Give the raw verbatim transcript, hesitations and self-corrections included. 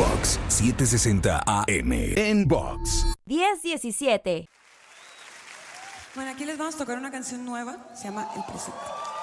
Fox setecientos sesenta A M. En Box. diez diecisiete. Bueno, aquí les vamos a tocar una canción nueva. Se llama El Presente.